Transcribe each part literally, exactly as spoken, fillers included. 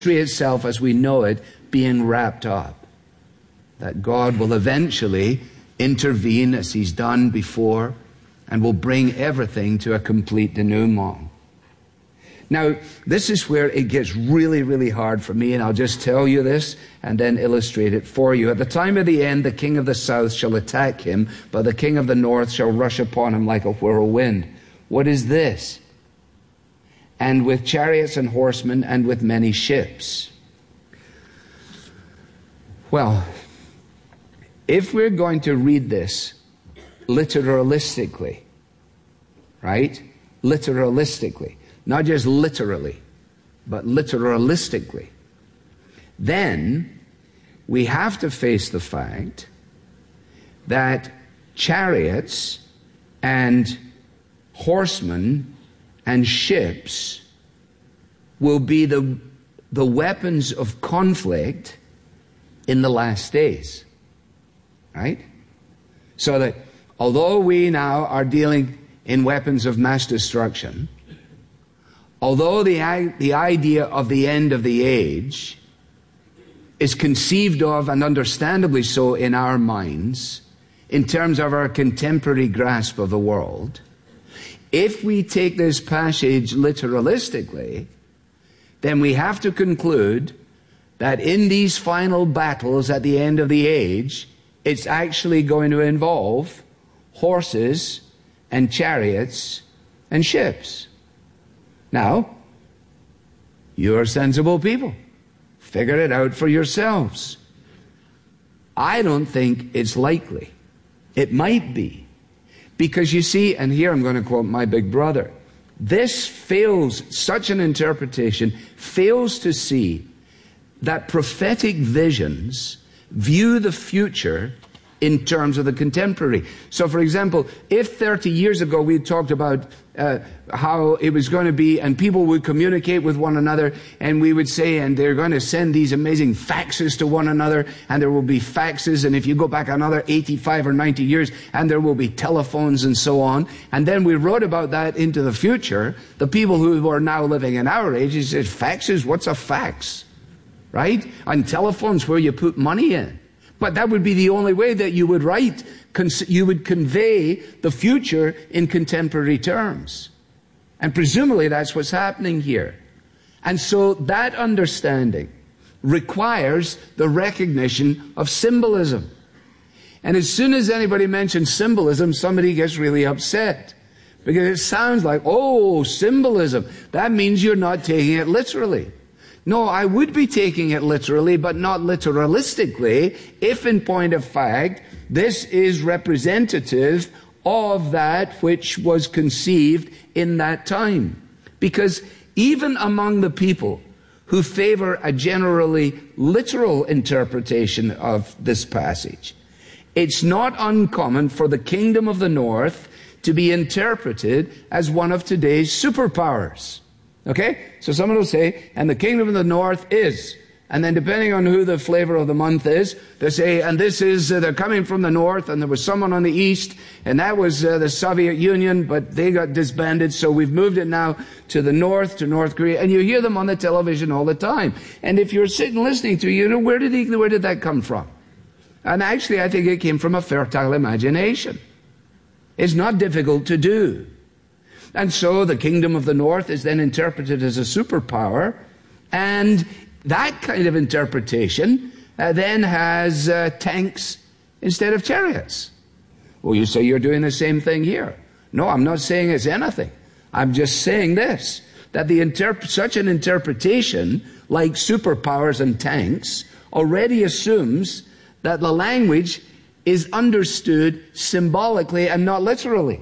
itself as we know it being wrapped up. That God will eventually intervene as he's done before and will bring everything to a complete denouement. Now, this is where it gets really, really hard for me, and I'll just tell you this and then illustrate it for you. At the time of the end, the king of the south shall attack him, but the king of the north shall rush upon him like a whirlwind. What is this? And with chariots and horsemen and with many ships. Well, if we're going to read this literalistically, right? Literalistically. Not just literally, but literalistically. Then we have to face the fact that chariots and horsemen and ships will be the, the weapons of conflict in the last days. Right? So that although we now are dealing in weapons of mass destruction, although the, the idea of the end of the age is conceived of, and understandably so in our minds, in terms of our contemporary grasp of the world, if we take this passage literalistically, then we have to conclude that in these final battles at the end of the age, it's actually going to involve horses and chariots and ships. Now, you're sensible people. Figure it out for yourselves. I don't think it's likely. It might be. Because you see, and here I'm going to quote my big brother, this fails, such an interpretation fails to see that prophetic visions view the future in terms of the contemporary. So, for example, if thirty years ago we talked about uh, how it was going to be, and people would communicate with one another, and we would say, and they're going to send these amazing faxes to one another, and there will be faxes, and if you go back another eighty-five or ninety years, and there will be telephones and so on, and then we wrote about that into the future, the people who are now living in our age, they said, faxes? What's a fax? Right? And telephones where you put money in. But that would be the only way that you would write, you would convey the future in contemporary terms. And presumably that's what's happening here. And so that understanding requires the recognition of symbolism. And as soon as anybody mentions symbolism, somebody gets really upset. Because it sounds like, oh, symbolism. That means you're not taking it literally. No, I would be taking it literally, but not literalistically, if in point of fact, this is representative of that which was conceived in that time. Because even among the people who favor a generally literal interpretation of this passage, it's not uncommon for the kingdom of the north to be interpreted as one of today's superpowers. Okay? So someone will say, and the kingdom of the north is, and then depending on who the flavor of the month is, they say, and this is, uh, they're coming from the north, and there was someone on the east, and that was uh, the Soviet Union, but they got disbanded, so we've moved it now to the north, to North Korea, and you hear them on the television all the time. And if you're sitting listening to, you know, where did he, where did that come from? And actually, I think it came from a fertile imagination. It's not difficult to do. And so the kingdom of the north is then interpreted as a superpower, and that kind of interpretation uh, then has uh, tanks instead of chariots. Well, you say you're doing the same thing here. No, I'm not saying it's anything. I'm just saying this, that the interp- such an interpretation, like superpowers and tanks, already assumes that the language is understood symbolically and not literally.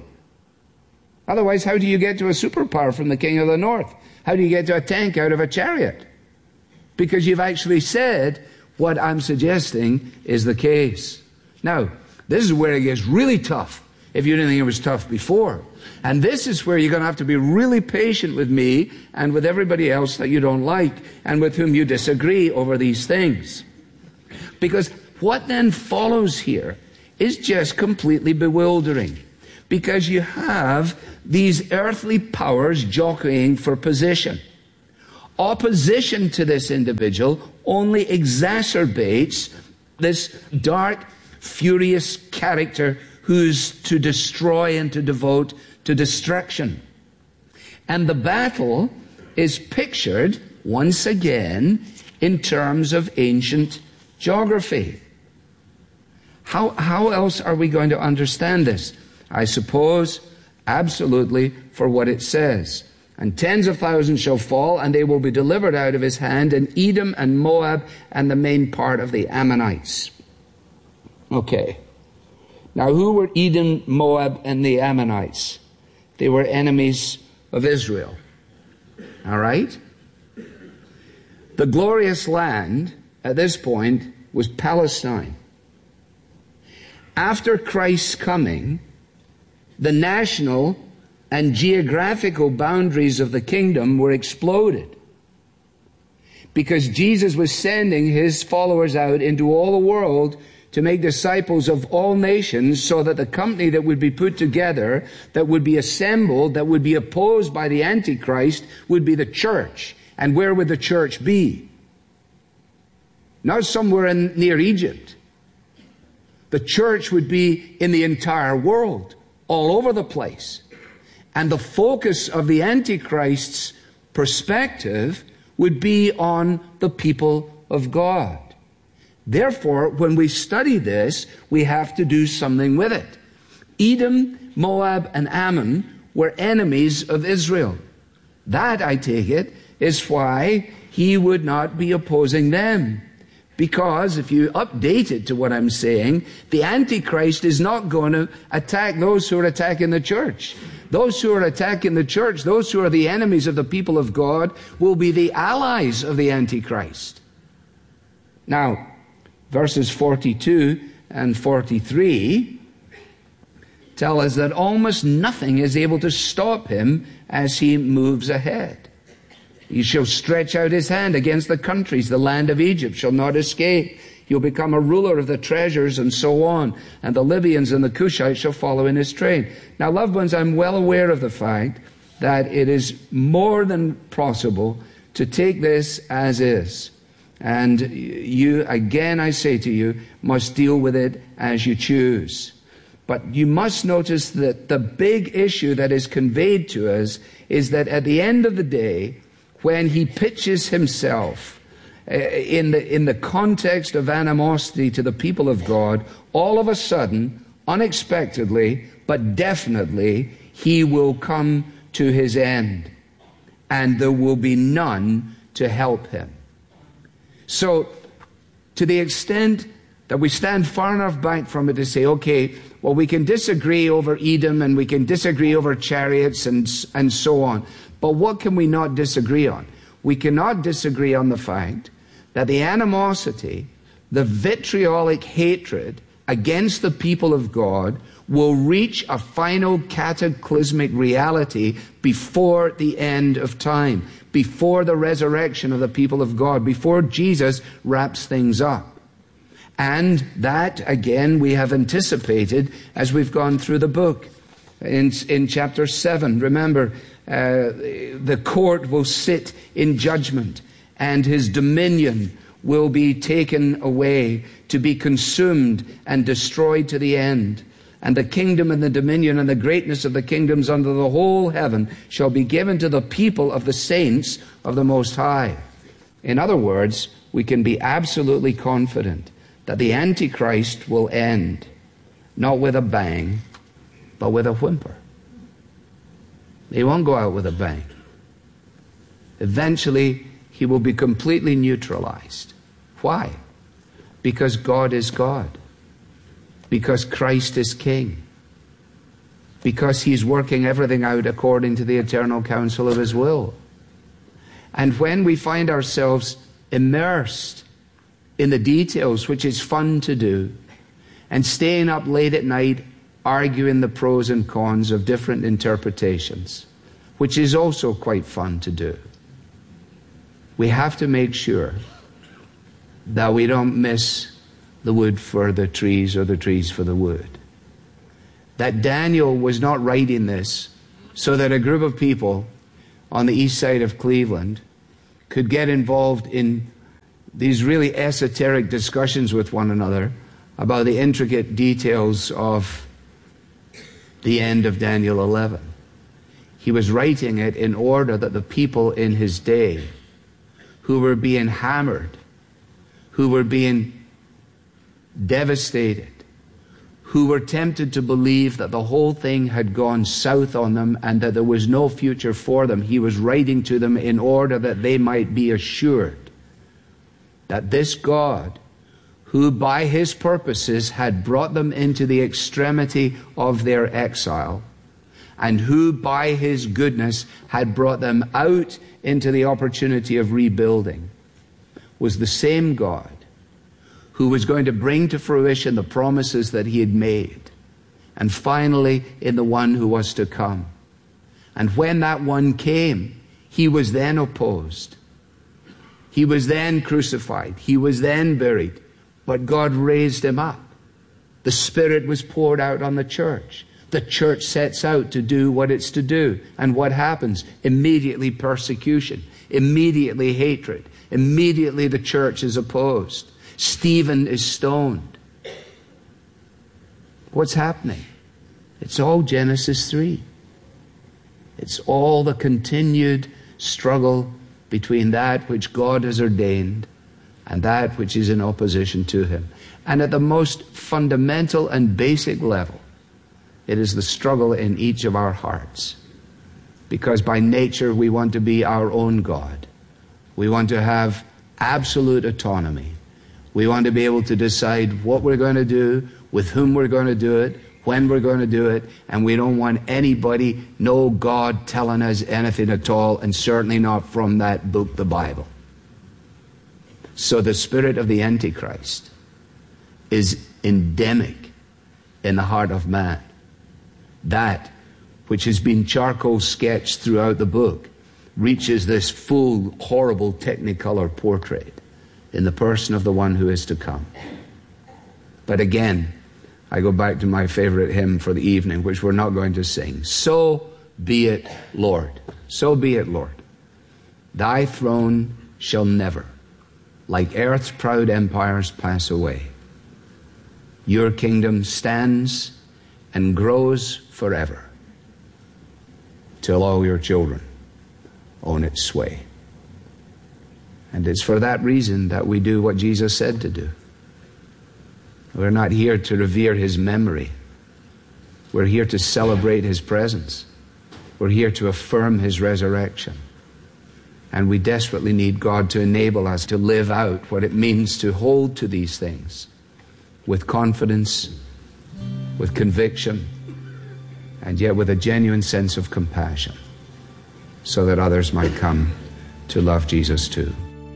Otherwise, how do you get to a superpower from the king of the north? How do you get to a tank out of a chariot? Because you've actually said what I'm suggesting is the case. Now, this is where it gets really tough, if you didn't think it was tough before. And this is where you're going to have to be really patient with me and with everybody else that you don't like and with whom you disagree over these things. Because what then follows here is just completely bewildering. Because you have these earthly powers jockeying for position. opposition to this individual only exacerbates this dark, furious character who's to destroy and to devote to destruction. And the battle is pictured, once again, in terms of ancient geography. How, how else are we going to understand this? I suppose, absolutely, for what it says. And tens of thousands shall fall, and they will be delivered out of his hand, in Edom and Moab and the main part of the Ammonites. Okay. Now, who were Edom, Moab, and the Ammonites? They were enemies of Israel. All right? The glorious land at this point was Palestine. After Christ's coming, the national and geographical boundaries of the kingdom were exploded, because Jesus was sending his followers out into all the world to make disciples of all nations, so that the company that would be put together, that would be assembled, that would be opposed by the Antichrist, would be the church. And where would the church be? Not somewhere in near Egypt. The church would be in the entire world, all over the place. And the focus of the Antichrist's perspective would be on the people of God. Therefore, when we study this, we have to do something with it. Edom, Moab, and Ammon were enemies of Israel. That, I take it, is why he would not be opposing them. Because if you update it to what I'm saying, the Antichrist is not going to attack those who are attacking the church. Those who are attacking the church, those who are the enemies of the people of God, will be the allies of the Antichrist. Now, verses forty-two and forty-three tell us that almost nothing is able to stop him as he moves ahead. He shall stretch out his hand against the countries. The land of Egypt shall not escape. He'll become a ruler of the treasures, and so on. And the Libyans and the Cushites shall follow in his train. Now, loved ones, I'm well aware of the fact that it is more than possible to take this as is. And you, again, I say to you, must deal with it as you choose. But you must notice that the big issue that is conveyed to us is that at the end of the day, when he pitches himself uh, in the in the context of animosity to the people of God, all of a sudden, unexpectedly, but definitely, he will come to his end. And there will be none to help him. So, to the extent that we stand far enough back from it to say, okay, well, we can disagree over Edom and we can disagree over chariots and, and so on. But what can we not disagree on? We cannot disagree on the fact that the animosity, the vitriolic hatred against the people of God will reach a final cataclysmic reality before the end of time, before the resurrection of the people of God, before Jesus wraps things up. And that, again, we have anticipated as we've gone through the book. In, in chapter seven, remember, uh, the court will sit in judgment, and his dominion will be taken away to be consumed and destroyed to the end. And the kingdom and the dominion and the greatness of the kingdoms under the whole heaven shall be given to the people of the saints of the Most High. In other words, we can be absolutely confident that the Antichrist will end, not with a bang, but with a whimper. He won't go out with a bang. Eventually, he will be completely neutralized. Why? Because God is God. Because Christ is King. Because he's working everything out according to the eternal counsel of his will. And when we find ourselves immersed in the details, which is fun to do, and staying up late at night arguing the pros and cons of different interpretations, which is also quite fun to do, we have to make sure that we don't miss the wood for the trees or the trees for the wood. That Daniel was not writing this so that a group of people on the east side of Cleveland could get involved in these really esoteric discussions with one another about the intricate details of the end of Daniel eleven. He was writing it in order that the people in his day who were being hammered, who were being devastated, who were tempted to believe that the whole thing had gone south on them and that there was no future for them, he was writing to them in order that they might be assured that this God, who by his purposes had brought them into the extremity of their exile, and who by his goodness had brought them out into the opportunity of rebuilding, was the same God who was going to bring to fruition the promises that he had made, and finally in the one who was to come. And when that one came, he was then opposed. He was then crucified. He was then buried. But God raised him up. The Spirit was poured out on the church. The church sets out to do what it's to do. And what happens? Immediately persecution. Immediately hatred. Immediately the church is opposed. Stephen is stoned. What's happening? It's all Genesis three. It's all the continued struggle between that which God has ordained and that which is in opposition to him. And at the most fundamental and basic level, it is the struggle in each of our hearts. Because by nature we want to be our own God. We want to have absolute autonomy. We want to be able to decide what we're going to do, with whom we're going to do it, when we're going to do it, and we don't want anybody, no God, telling us anything at all, and certainly not from that book, the Bible. So the spirit of the Antichrist is endemic in the heart of man. That which has been charcoal sketched throughout the book reaches this full, horrible Technicolor portrait in the person of the one who is to come. But again, I go back to my favorite hymn for the evening, which we're not going to sing. So be it, Lord. So be it, Lord. Thy throne shall never, like earth's proud empires, pass away. Your kingdom stands and grows forever, till all your children own its sway. And it's for that reason that we do what Jesus said to do. We're not here to revere his memory. We're here to celebrate his presence. We're here to affirm his resurrection. And we desperately need God to enable us to live out what it means to hold to these things with confidence, with conviction, and yet with a genuine sense of compassion, so that others might come to love Jesus too.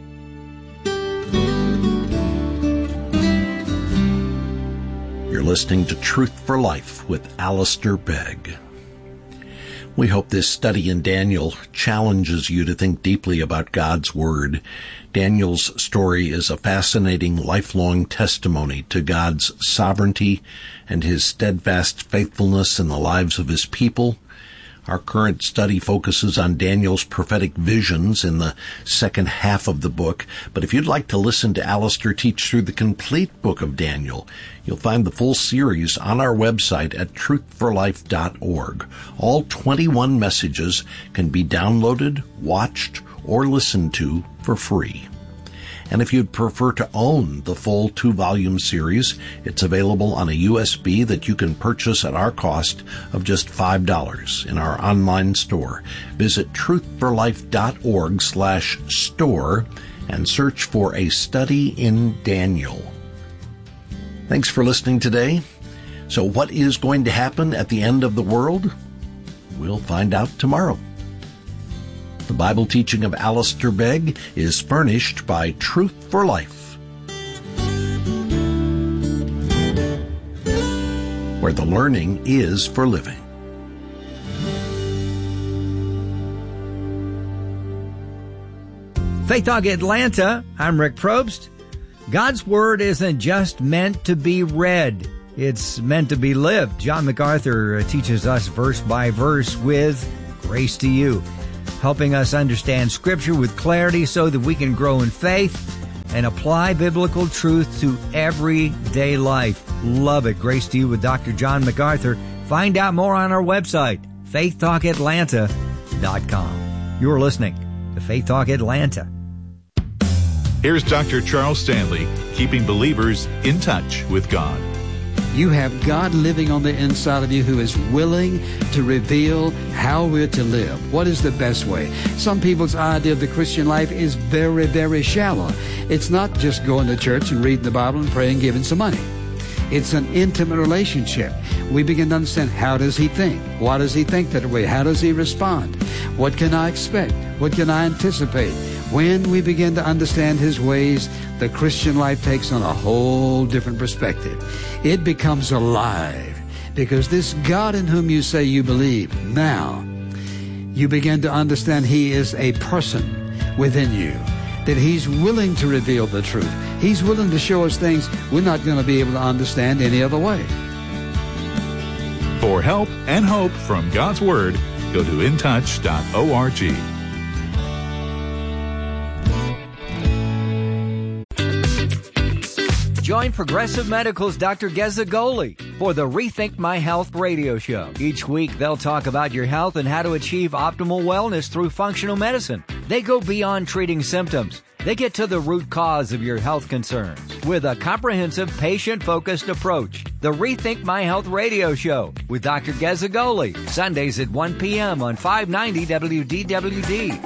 You're listening to Truth for Life with Alistair Begg. We hope this study in Daniel challenges you to think deeply about God's Word. Daniel's story is a fascinating lifelong testimony to God's sovereignty and his steadfast faithfulness in the lives of his people. Our current study focuses on Daniel's prophetic visions in the second half of the book. But if you'd like to listen to Alistair teach through the complete book of Daniel, you'll find the full series on our website at truth for life dot org. All twenty-one messages can be downloaded, watched, or listened to for free. And if you'd prefer to own the full two-volume series, it's available on a U S B that you can purchase at our cost of just five dollars in our online store. Visit truth for life dot org slash store and search for A Study in Daniel. Thanks for listening today. So what is going to happen at the end of the world? We'll find out tomorrow. The Bible teaching of Alistair Begg is furnished by Truth for Life, where the learning is for living. Faith Talk Atlanta, I'm Rick Probst. God's Word isn't just meant to be read. It's meant to be lived. John MacArthur teaches us verse by verse with grace to you. helping us understand Scripture with clarity so that we can grow in faith and apply biblical truth to everyday life. Love it. Grace to you with Doctor John MacArthur. Find out more on our website, faith talk atlanta dot com. You're listening to Faith Talk Atlanta. Here's Doctor Charles Stanley, keeping believers in touch with God. You have God living on the inside of you who is willing to reveal how we're to live. What is the best way? Some people's idea of the Christian life is very, very shallow. It's not just going to church and reading the Bible and praying and giving some money. It's an intimate relationship. We begin to understand, how does he think? Why does he think that way? How does he respond? What can I expect? What can I anticipate? When we begin to understand his ways, the Christian life takes on a whole different perspective. It becomes alive, because this God in whom you say you believe, now you begin to understand he is a person within you, that he's willing to reveal the truth. He's willing to show us things we're not going to be able to understand any other way. For help and hope from God's Word, go to in touch dot org. Join Progressive Medical's Doctor Geza Goli for the Rethink My Health radio show. Each week, they'll talk about your health and how to achieve optimal wellness through functional medicine. They go beyond treating symptoms. They get to the root cause of your health concerns with a comprehensive, patient-focused approach. The Rethink My Health radio show with Doctor Geza Goli, Sundays at one p.m. on five ninety W D W D.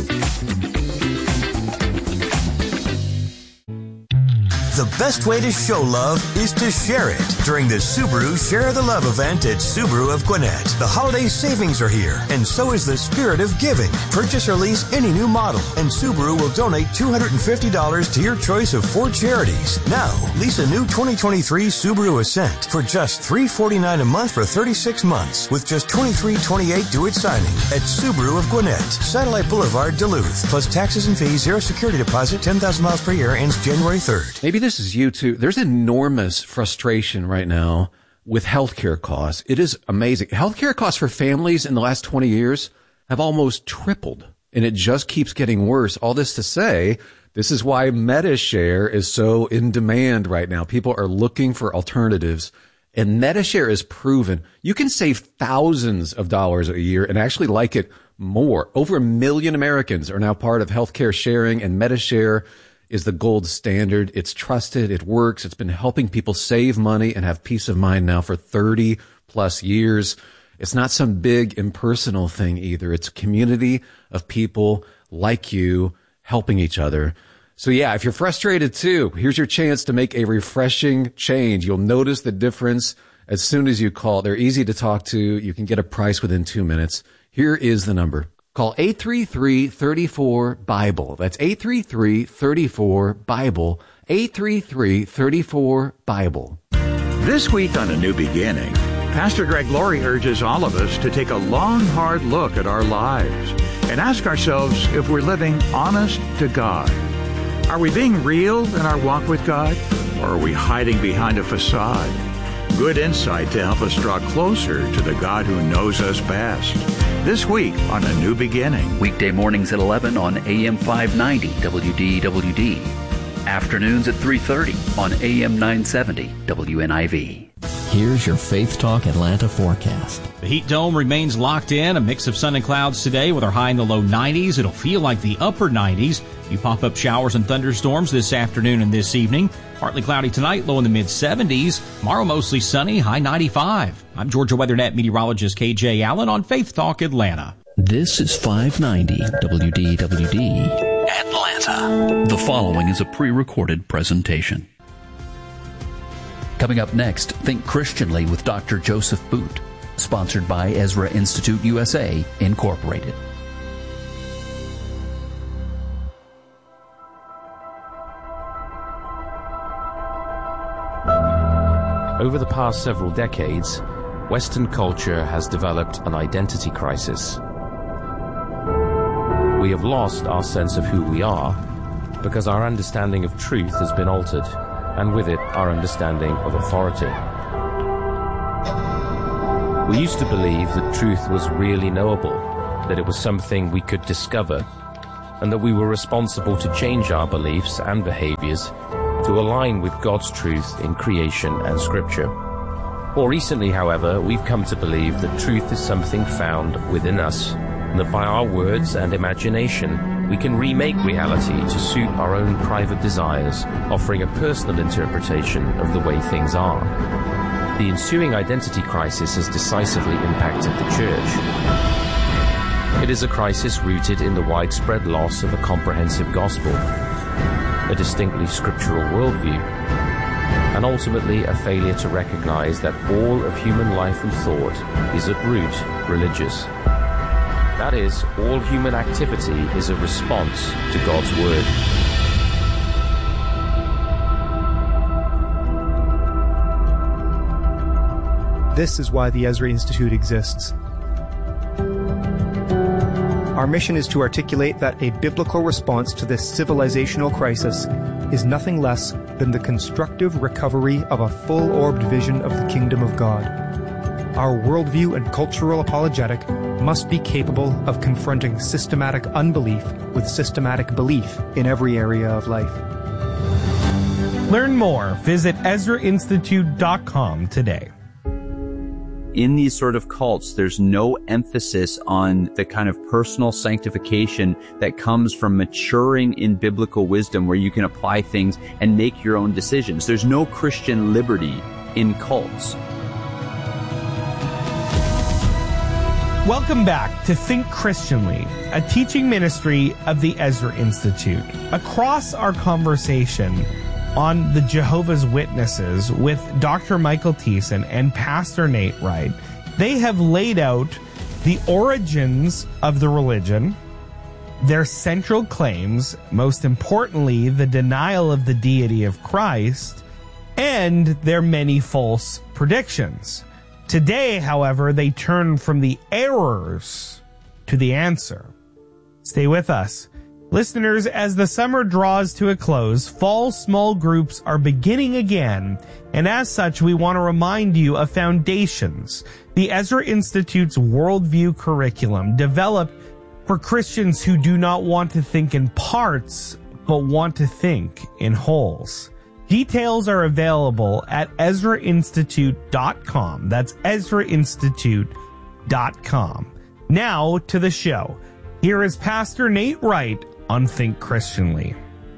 The best way to show love is to share it during the Subaru Share the Love event at Subaru of Gwinnett. The holiday savings are here, and so is the spirit of giving. Purchase or lease any new model, and Subaru will donate two hundred fifty dollars to your choice of four charities. Now, lease a new twenty twenty-three Subaru Ascent for just three hundred forty-nine dollars a month for thirty-six months, with just twenty-three twenty-eight due at signing at Subaru of Gwinnett, Satellite Boulevard, Duluth. Plus taxes and fees, zero security deposit, ten thousand miles per year, ends January third. Maybe this is you too. There's enormous frustration right now with healthcare costs. It is amazing. Healthcare costs for families in the last twenty years have almost tripled, and it just keeps getting worse. All this to say, this is why MediShare is so in demand right now. People are looking for alternatives, and MediShare is proven. You can save thousands of dollars a year and actually like it more. Over a million Americans are now part of healthcare sharing, and MediShare is the gold standard. It's trusted. It works. It's been helping people save money and have peace of mind now for thirty plus years. It's not some big impersonal thing either. It's a community of people like you helping each other. So yeah, if you're frustrated too, here's your chance to make a refreshing change. You'll notice the difference as soon as you call. They're easy to talk to. You can get a price within two minutes. Here is the number. Call eight three three, three four, Bible. That's eight three three, three four, Bible. eight three three, three four, Bible. This week on A New Beginning, Pastor Greg Laurie urges all of us to take a long, hard look at our lives and ask ourselves if we're living honest to God. Are we being real in our walk with God, or are we hiding behind a facade? Good insight to help us draw closer to the God who knows us best. This week on A New Beginning. Weekday mornings at eleven on A M five ninety W D W D. Afternoons at three thirty on A M nine seventy W N I V. Here's your Faith Talk Atlanta forecast. The heat dome remains locked in, a mix of sun and clouds today with our high in the low nineties. It'll feel like the upper nineties. You pop up showers and thunderstorms this afternoon and this evening. Partly cloudy tonight, low in the mid seventies. Tomorrow mostly sunny, high ninety-five. I'm Georgia WeatherNet meteorologist K J Allen on Faith Talk Atlanta. This is five ninety W D W D Atlanta. The following is a pre-recorded presentation. Coming up next, Think Christianly with Doctor Joseph Boot, sponsored by Ezra Institute U S A, Incorporated. Over the past several decades, Western culture has developed an identity crisis. We have lost our sense of who we are because our understanding of truth has been altered, and with it, our understanding of authority. We used to believe that truth was really knowable, that it was something we could discover, and that we were responsible to change our beliefs and behaviors to align with God's truth in creation and Scripture. More recently, however, we've come to believe that truth is something found within us, and that by our words and imagination, we can remake reality to suit our own private desires, offering a personal interpretation of the way things are. The ensuing identity crisis has decisively impacted the Church. It is a crisis rooted in the widespread loss of a comprehensive gospel, a distinctly scriptural worldview, and ultimately a failure to recognize that all of human life and thought is at root religious. That is, all human activity is a response to God's Word. This is why the Ezra Institute exists. Our mission is to articulate that a biblical response to this civilizational crisis is nothing less than the constructive recovery of a full-orbed vision of the kingdom of God. Our worldview and cultural apologetic must be capable of confronting systematic unbelief with systematic belief in every area of life. Learn more. Visit Ezra Institute dot com today. In these sort of cults, there's no emphasis on the kind of personal sanctification that comes from maturing in biblical wisdom, where you can apply things and make your own decisions. There's no Christian liberty in cults. Welcome back to Think Christianly, a teaching ministry of the Ezra Institute. Across our conversation on the Jehovah's Witnesses with Doctor Michael Thiessen and Pastor Nate Wright, they have laid out the origins of the religion, their central claims, most importantly, the denial of the deity of Christ, and their many false predictions. Today, however, they turn from the errors to the answer. Stay with us. Listeners, as the summer draws to a close, fall small groups are beginning again, and as such, we want to remind you of Foundations, the Ezra Institute's worldview curriculum developed for Christians who do not want to think in parts, but want to think in wholes. Details are available at Ezra Institute dot com. That's Ezra Institute dot com. Now to the show. Here is Pastor Nate Wright on Think Christianly.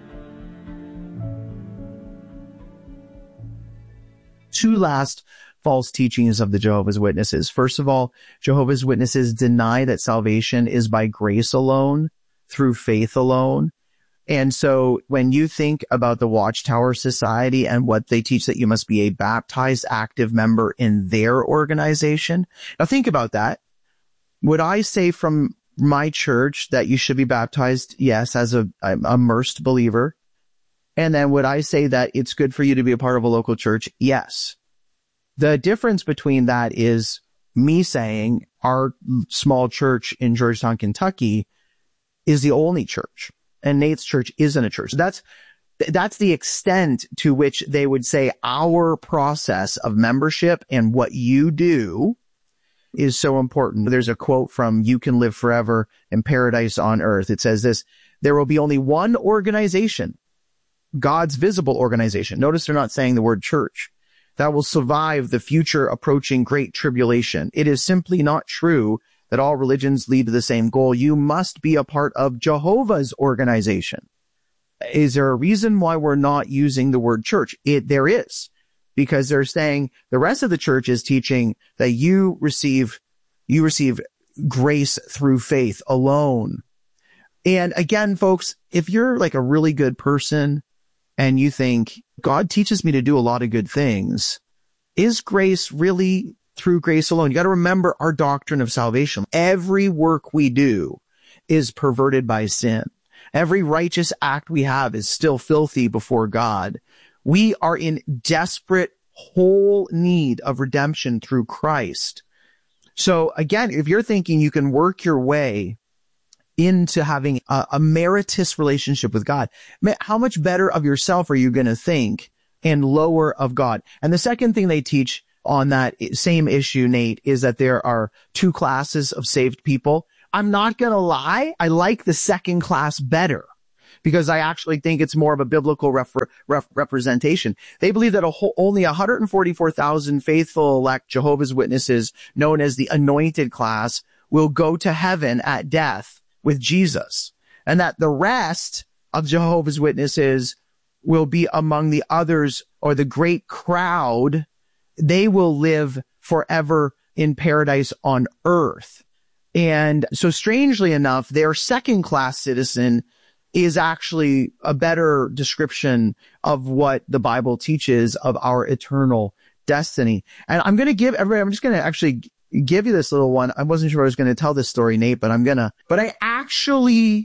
Two last false teachings of the Jehovah's Witnesses. First of all, Jehovah's Witnesses deny that salvation is by grace alone, through faith alone. And so when you think about the Watchtower Society and what they teach, that you must be a baptized active member in their organization. Now think about that. Would I say from my church that you should be baptized? Yes, as a, a immersed believer. And then would I say that it's good for you to be a part of a local church? Yes. The difference between that is me saying our small church in Georgetown, Kentucky is the only church, and Nate's church isn't a church. That's, that's the extent to which they would say our process of membership and what you do is so important. There's a quote from You Can Live Forever in Paradise on Earth. It says this: there will be only one organization, God's visible organization. Notice they're not saying the word church, that will survive the future approaching great tribulation. It is simply not true that all religions lead to the same goal. You must be a part of Jehovah's organization. Is there a reason why we're not using the word church? It, there is. Because they're saying the rest of the church is teaching that you receive, you receive grace through faith alone. And again, folks, if you're like a really good person and you think God teaches me to do a lot of good things, is grace really through grace alone? You got to remember our doctrine of salvation. Every work we do is perverted by sin. Every righteous act we have is still filthy before God. We are in desperate, whole need of redemption through Christ. So again, if you're thinking you can work your way into having a, a meritorious relationship with God, how much better of yourself are you going to think and lower of God? And the second thing they teach on that same issue, Nate, is that there are two classes of saved people. I'm not going to lie. I like the second class better because I actually think it's more of a biblical ref- ref- representation. They believe that a whole, only one hundred forty-four thousand faithful elect Jehovah's Witnesses, known as the anointed class, will go to heaven at death with Jesus, and that the rest of Jehovah's Witnesses will be among the others, or the great crowd. They will live forever in paradise on earth. And so strangely enough, their second class citizen is actually a better description of what the Bible teaches of our eternal destiny. And I'm going to give everybody, I'm just going to actually give you this little one. I wasn't sure I was going to tell this story, Nate, but I'm going to, but I actually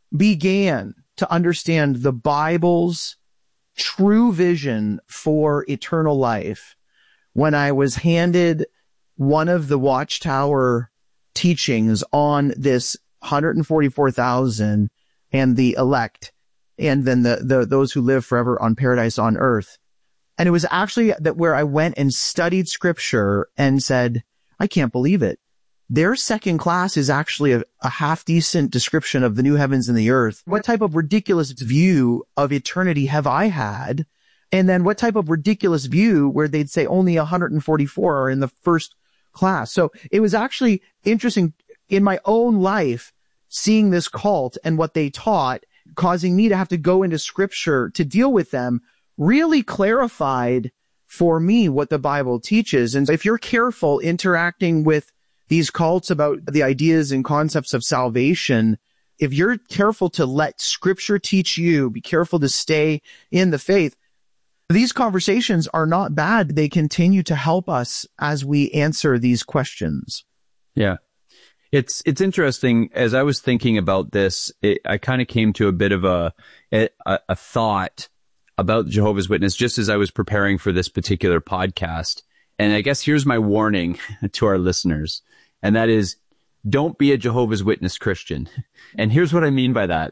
began to understand the Bible's true vision for eternal life when I was handed one of the Watchtower teachings on this one hundred forty-four thousand and the elect, and then the, the those who live forever on paradise on earth. And it was actually that where I went and studied scripture and said, I can't believe it. Their second class is actually a, a half decent description of the new heavens and the earth. What type of ridiculous view of eternity have I had? And then what type of ridiculous view where they'd say only one hundred forty-four are in the first class? So it was actually interesting in my own life, seeing this cult and what they taught, causing me to have to go into scripture to deal with them, really clarified for me what the Bible teaches. And if you're careful interacting with these cults about the ideas and concepts of salvation, if you're careful to let scripture teach you, be careful to stay in the faith, these conversations are not bad. They continue to help us as we answer these questions. Yeah. It's, it's interesting. As I was thinking about this, it, I kind of came to a bit of a, a, a thought about Jehovah's Witness just as I was preparing for this particular podcast. And I guess here's my warning to our listeners. And that is, don't be a Jehovah's Witness Christian. And here's what I mean by that.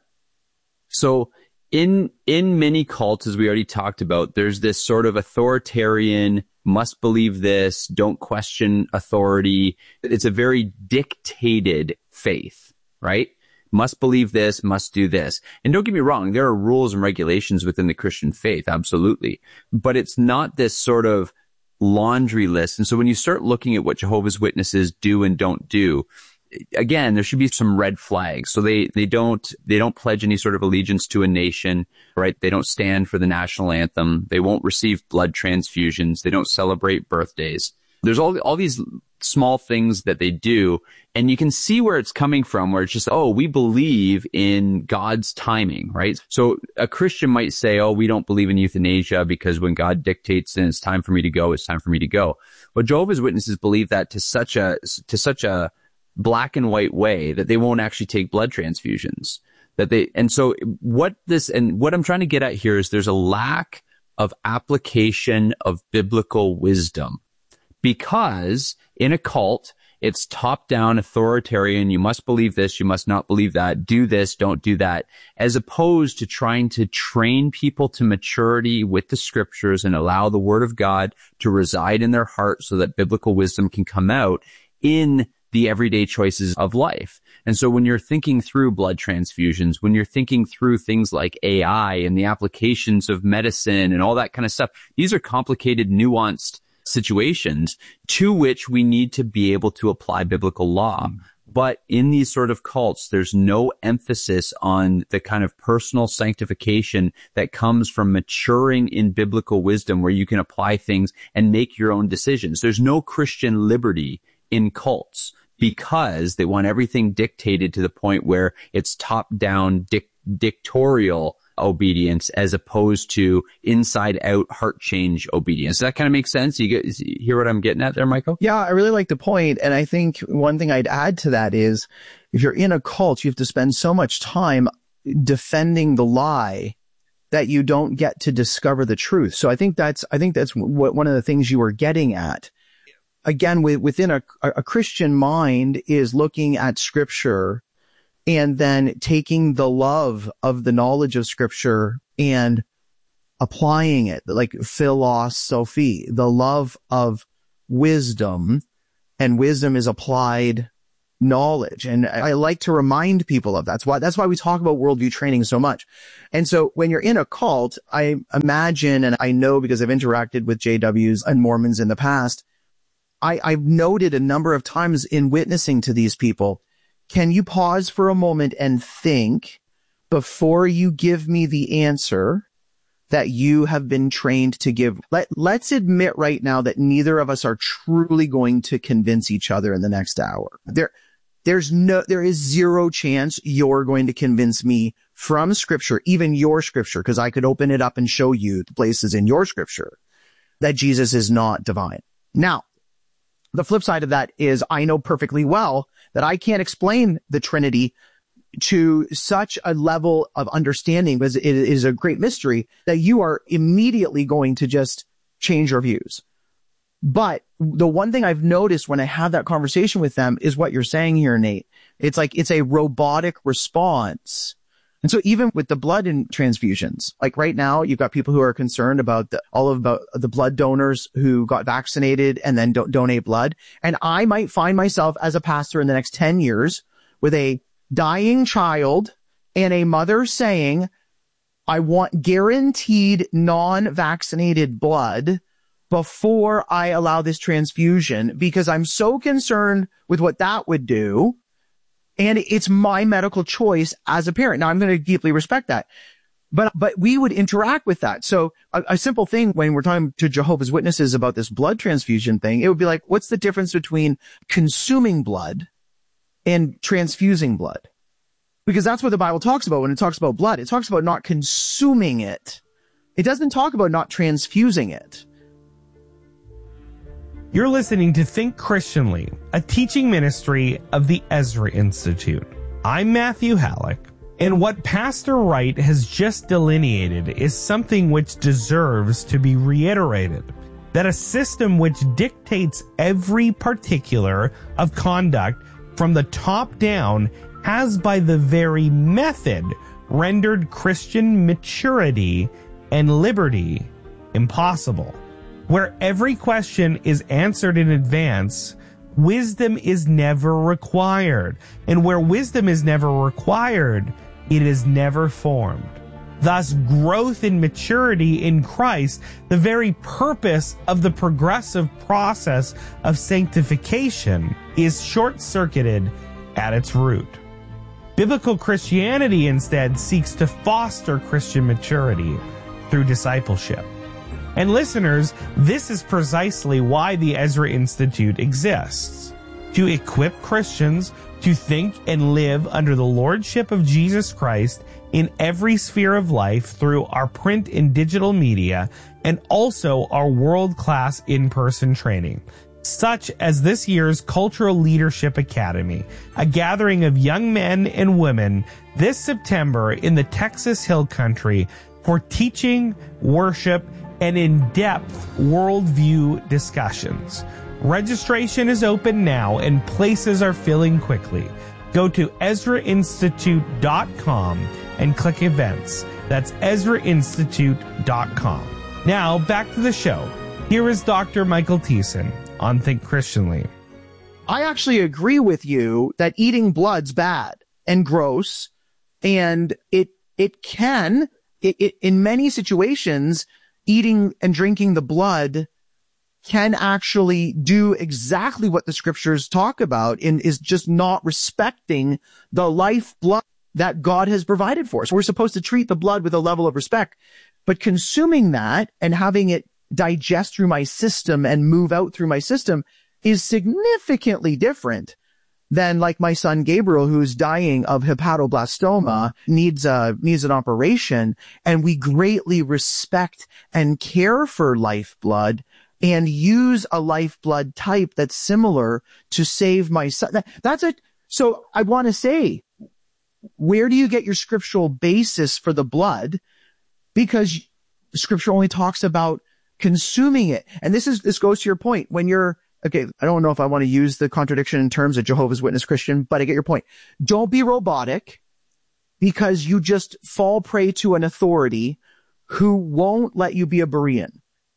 So in, in many cults, as we already talked about, there's this sort of authoritarian, must believe this, don't question authority. It's a very dictated faith, right? Must believe this, must do this. And don't get me wrong, there are rules and regulations within the Christian faith, absolutely. But it's not this sort of laundry list. And so when you start looking at what Jehovah's Witnesses do and don't do, again, there should be some red flags. So they, they don't, they don't pledge any sort of allegiance to a nation, right? They don't stand for the national anthem. They won't receive blood transfusions. They don't celebrate birthdays. There's all, all these small things that they do. And you can see where it's coming from, where it's just, oh, we believe in God's timing, right? So a Christian might say, oh, we don't believe in euthanasia because when God dictates and it's time for me to go, it's time for me to go. But Jehovah's Witnesses believe that to such a, to such a black and white way that they won't actually take blood transfusions. That they, and so what this, and what I'm trying to get at here is there's a lack of application of biblical wisdom. Because in a cult, it's top-down, authoritarian. You must believe this. You must not believe that. Do this. Don't do that. As opposed to trying to train people to maturity with the scriptures and allow the word of God to reside in their heart so that biblical wisdom can come out in the everyday choices of life. And so when you're thinking through blood transfusions, when you're thinking through things like A I and the applications of medicine and all that kind of stuff, these are complicated, nuanced situations to which we need to be able to apply biblical law. But in these sort of cults, there's no emphasis on the kind of personal sanctification that comes from maturing in biblical wisdom where you can apply things and make your own decisions. There's no Christian liberty in cults because they want everything dictated to the point where it's top-down dic- dictatorial obedience as opposed to inside out heart change obedience. Does that kind of make sense? You, get, you hear what I'm getting at there, Michael? Yeah, I really like the point. And I think one thing I'd add to that is if you're in a cult, you have to spend so much time defending the lie that you don't get to discover the truth. So I think that's, I think that's what, one of the things you were getting at. Again, within a, a Christian mind is looking at scripture and then taking the love of the knowledge of scripture and applying it, like philosophy, the love of wisdom. And wisdom is applied knowledge. And I like to remind people of that. That's why, that's why we talk about worldview training so much. And so when you're in a cult, I imagine, and I know because I've interacted with J Ws and Mormons in the past, I, I've noted a number of times in witnessing to these people, can you pause for a moment and think before you give me the answer that you have been trained to give? Let, let's admit right now that neither of us are truly going to convince each other in the next hour. There, there's no, there is zero chance you're going to convince me from scripture, even your scripture, because I could open it up and show you the places in your scripture that Jesus is not divine. Now, the flip side of that is I know perfectly well that I can't explain the Trinity to such a level of understanding, because it is a great mystery, that you are immediately going to just change your views. But the one thing I've noticed when I have that conversation with them is what you're saying here, Nate. It's like it's a robotic response. And so even with the blood in transfusions, like right now, you've got people who are concerned about the, all of about the blood donors who got vaccinated and then don't donate blood. And I might find myself as a pastor in the next ten years with a dying child and a mother saying, I want guaranteed non-vaccinated blood before I allow this transfusion, because I'm so concerned with what that would do. And it's my medical choice as a parent. Now, I'm going to deeply respect that. But, but we would interact with that. So a, a simple thing when we're talking to Jehovah's Witnesses about this blood transfusion thing, it would be like, what's the difference between consuming blood and transfusing blood? Because that's what the Bible talks about when it talks about blood. It talks about not consuming it. It doesn't talk about not transfusing it. You're listening to Think Christianly, a teaching ministry of the Ezra Institute. I'm Matthew Halleck, and what Pastor Wright has just delineated is something which deserves to be reiterated, that a system which dictates every particular of conduct from the top down has by the very method rendered Christian maturity and liberty impossible. Where every question is answered in advance, wisdom is never required. And where wisdom is never required, it is never formed. Thus, growth in maturity in Christ, the very purpose of the progressive process of sanctification, is short-circuited at its root. Biblical Christianity instead seeks to foster Christian maturity through discipleship. And listeners, this is precisely why the Ezra Institute exists. To equip Christians to think and live under the lordship of Jesus Christ in every sphere of life through our print and digital media, and also our world-class in-person training, such as this year's Cultural Leadership Academy, a gathering of young men and women this September in the Texas Hill Country for teaching, worship, and in-depth worldview discussions. Registration is open now and places are filling quickly. Go to Ezra Institute dot com and click events. That's Ezra Institute dot com. Now back to the show. Here is Doctor Michael Thiessen on Think Christianly. I actually agree with you that eating blood's bad and gross, and it it can it, it in many situations eating and drinking the blood can actually do exactly what the scriptures talk about, and is just not respecting the life blood that God has provided for us. We're supposed to treat the blood with a level of respect, but consuming that and having it digest through my system and move out through my system is significantly different than like my son Gabriel, who's dying of hepatoblastoma, needs a, needs an operation. And we greatly respect and care for lifeblood and use a lifeblood type that's similar to save my son. That, that's it. So I want to say, where do you get your scriptural basis for the blood? Because scripture only talks about consuming it. And this is, this goes to your point when you're, okay, I don't know if I want to use the contradiction in terms of Jehovah's Witness Christian, but I get your point. Don't be robotic because you just fall prey to an authority who won't let you be a Berean.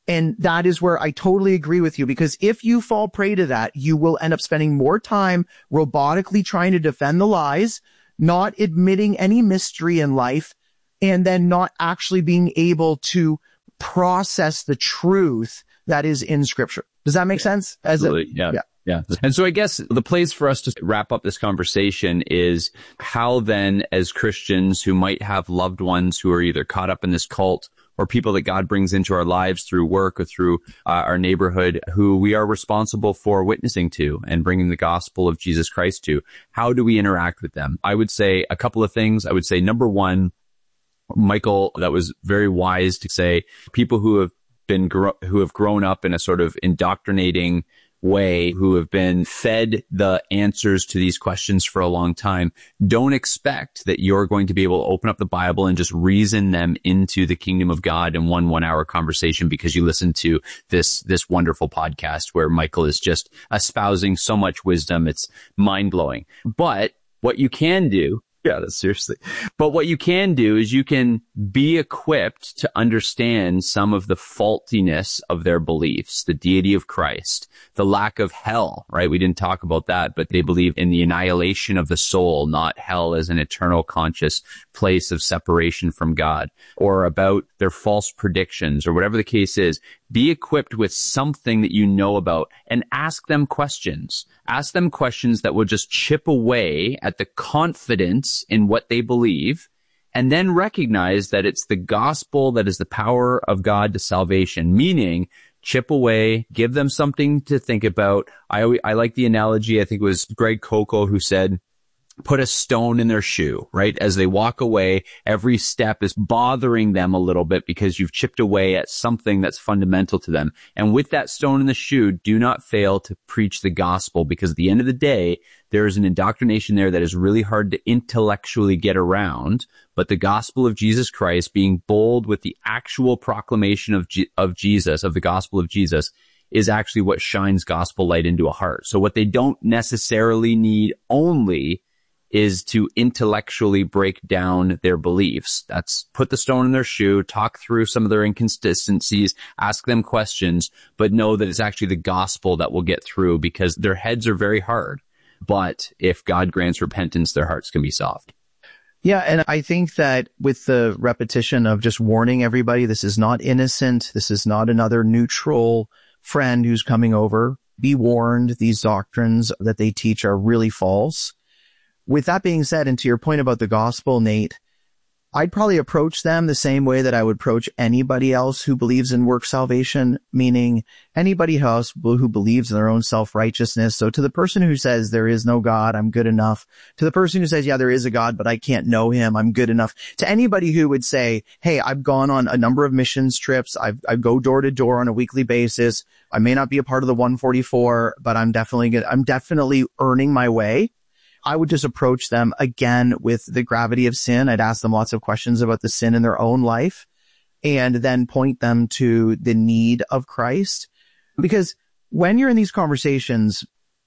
And that is where I totally agree with you, because if you fall prey to that, you will end up spending more time robotically trying to defend the lies, not admitting any mystery in life, and then not actually being able to process the truth that is in Scripture. Does that make sense? As Absolutely. A, yeah. yeah. Yeah. And so I guess the place for us to wrap up this conversation is how then, as Christians who might have loved ones who are either caught up in this cult or people that God brings into our lives through work or through uh, our neighborhood, who we are responsible for witnessing to and bringing the gospel of Jesus Christ to, how do we interact with them? I would say a couple of things. I would say, number one, Michael, that was very wise to say, people who have been, gro- who have grown up in a sort of indoctrinating way, who have been fed the answers to these questions for a long time, don't expect that you're going to be able to open up the Bible and just reason them into the kingdom of God in one one hour conversation because you listen to this, this wonderful podcast where Michael is just espousing so much wisdom. It's mind blowing. But what you can do, yeah, that's seriously. But what you can do is you can be equipped to understand some of the faultiness of their beliefs, the deity of Christ, the lack of hell, right? We didn't talk about that, but they believe in the annihilation of the soul, not hell as an eternal conscious place of separation from God, or about their false predictions, or whatever the case is. Be equipped with something that you know about and ask them questions. Ask them questions that will just chip away at the confidence in what they believe, and then recognize that it's the gospel that is the power of God to salvation, meaning chip away, give them something to think about. I, I like the analogy, I think it was Greg Koukl who said, put a stone in their shoe, right? As they walk away, every step is bothering them a little bit because you've chipped away at something that's fundamental to them. And with that stone in the shoe, do not fail to preach the gospel, because at the end of the day, there is an indoctrination there that is really hard to intellectually get around. But the gospel of Jesus Christ, being bold with the actual proclamation of, G- of Jesus, of the gospel of Jesus, is actually what shines gospel light into a heart. So what they don't necessarily need only is to intellectually break down their beliefs. That's put the stone in their shoe, talk through some of their inconsistencies, ask them questions, but know that it's actually the gospel that will get through, because their heads are very hard. But if God grants repentance, their hearts can be soft. Yeah, and I think that with the repetition of just warning everybody, this is not innocent. This is not another neutral friend who's coming over. Be warned, these doctrines that they teach are really false. With that being said, and to your point about the gospel, Nate, I'd probably approach them the same way that I would approach anybody else who believes in work salvation, meaning anybody else who believes in their own self-righteousness. So to the person who says there is no God, I'm good enough. To the person who says, yeah, there is a God, but I can't know him, I'm good enough. To anybody who would say, hey, I've gone on a number of missions trips. I've, I go door to door on a weekly basis. I may not be a part of the one forty-four, but I'm definitely good. I'm definitely earning my way. I would just approach them again with the gravity of sin. I'd ask them lots of questions about the sin in their own life, and then point them to the need of Christ. Because when you're in these conversations,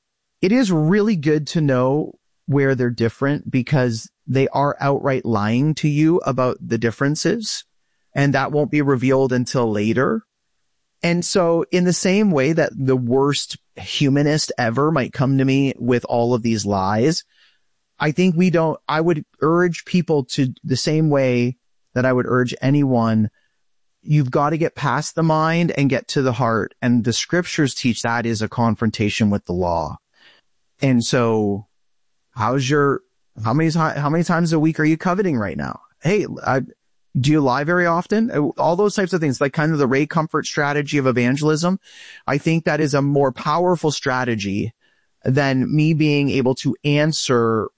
it is really good to know where they're different, because they are outright lying to you about the differences, and that won't be revealed until later. And so in the same way that the worst humanist ever might come to me with all of these lies, I think we don't, I would urge people to the same way that I would urge anyone. You've got to get past the mind and get to the heart. And the scriptures teach that is a confrontation with the law. And so how's your, how many, how many times a week are you coveting right now? Hey, I, do you lie very often? All those types of things, like kind of the Ray Comfort strategy of evangelism. I think that is a more powerful strategy than me being able to answer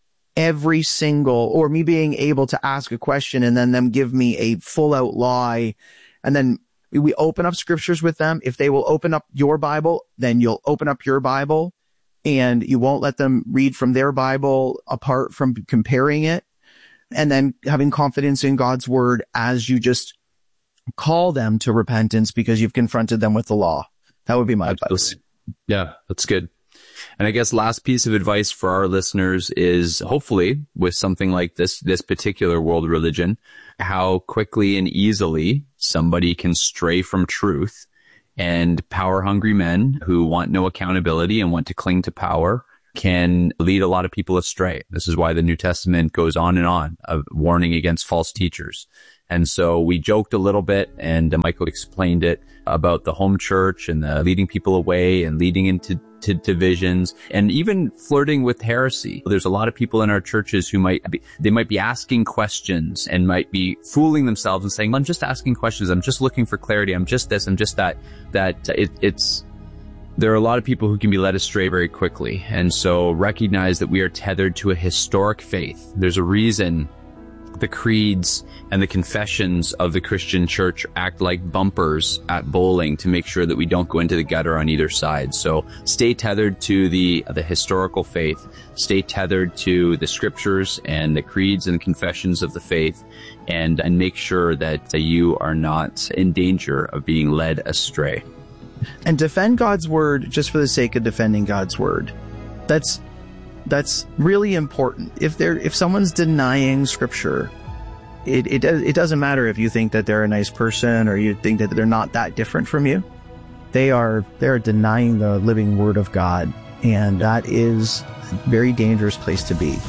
every single, or me being able to ask a question and then them give me a full out lie. And then we open up scriptures with them. If they will open up your Bible, then you'll open up your Bible, and you won't let them read from their Bible apart from comparing it. And then having confidence in God's word as you just call them to repentance because you've confronted them with the law. That would be my advice. Yeah, that's good. And I guess last piece of advice for our listeners is hopefully with something like this, this particular world religion, how quickly and easily somebody can stray from truth, and power-hungry men who want no accountability and want to cling to power can lead a lot of people astray. This is why the New Testament goes on and on, of warning against false teachers. And so we joked a little bit, and Michael explained it about the home church and the leading people away and leading into to divisions and even flirting with heresy. There's a lot of people in our churches who might be, they might be asking questions and might be fooling themselves and saying, I'm just asking questions. I'm just looking for clarity. I'm just this. I'm just that, that it, it's, there are a lot of people who can be led astray very quickly. And so recognize that we are tethered to a historic faith. There's a reason the creeds and the confessions of the Christian church act like bumpers at bowling to make sure that we don't go into the gutter on either side. So stay tethered to the the historical faith. Stay tethered to the scriptures and the creeds and confessions of the faith, and, and make sure that you are not in danger of being led astray. And defend God's word just for the sake of defending God's word. That's That's really important. If they're, if someone's denying scripture, it, it, it doesn't matter if you think that they're a nice person or you think that they're not that different from you. They are, they're denying the living word of God. And that is a very dangerous place to be.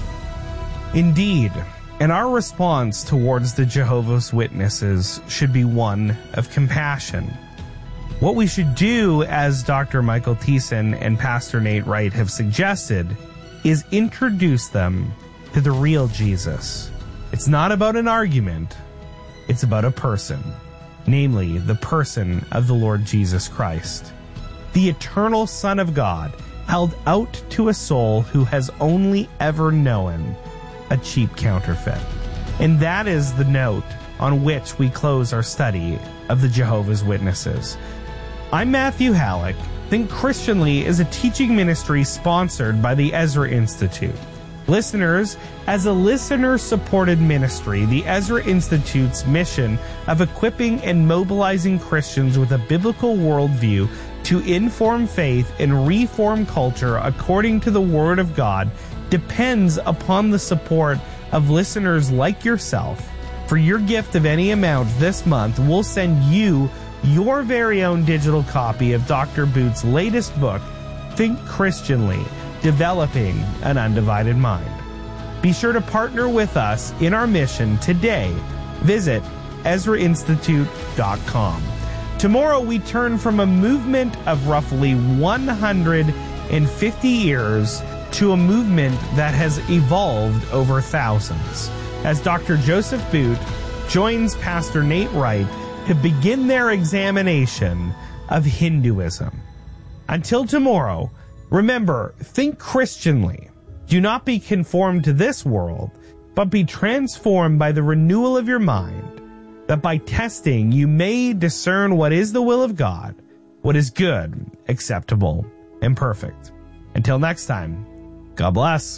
Indeed. And our response towards the Jehovah's Witnesses should be one of compassion. What we should do, as Doctor Michael Thiessen and Pastor Nate Wright have suggested, is introduce them to the real Jesus. It's not about an argument, it's about a person, namely the person of the Lord Jesus Christ, the eternal Son of God, held out to a soul who has only ever known a cheap counterfeit. And that is the note on which we close our study of the Jehovah's Witnesses. I'm Matthew Halleck. Think Christianly is a teaching ministry sponsored by the Ezra Institute. Listeners, as a listener-supported ministry, the Ezra Institute's mission of equipping and mobilizing Christians with a biblical worldview to inform faith and reform culture according to the Word of God depends upon the support of listeners like yourself. For your gift of any amount this month, we'll send you your very own digital copy of Doctor Boot's latest book, Think Christianly, Developing an Undivided Mind. Be sure to partner with us in our mission today. Visit Ezra Institute dot com. Tomorrow we turn from a movement of roughly one hundred fifty years to a movement that has evolved over thousands, as Doctor Joseph Boot joins Pastor Nate Wright to begin their examination of Hinduism. Until tomorrow, remember, think Christianly. Do not be conformed to this world, but be transformed by the renewal of your mind, that by testing you may discern what is the will of God, what is good, acceptable, and perfect. Until next time, God bless.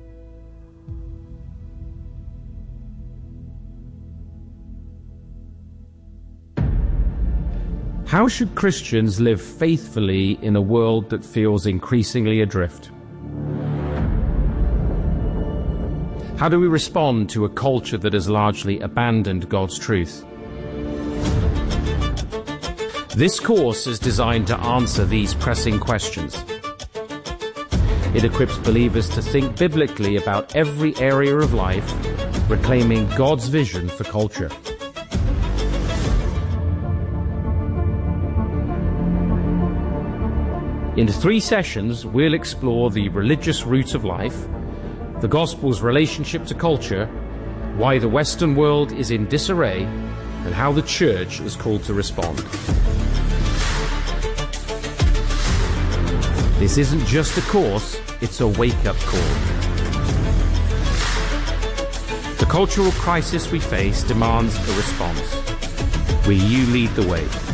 How should Christians live faithfully in a world that feels increasingly adrift? How do we respond to a culture that has largely abandoned God's truth? This course is designed to answer these pressing questions. It equips believers to think biblically about every area of life, reclaiming God's vision for culture. In three sessions, we'll explore the religious roots of life, the gospel's relationship to culture, why the Western world is in disarray, and how the church is called to respond. This isn't just a course, it's a wake-up call. The cultural crisis we face demands a response. Will you lead the way?